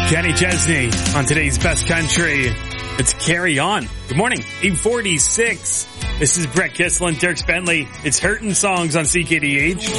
Kenny Chesney on today's Best Country. It's Carry On. Good morning. 8:46. This is Brett Kissel and Dirk Bentley. It's Hurtin' Songs on CKDH.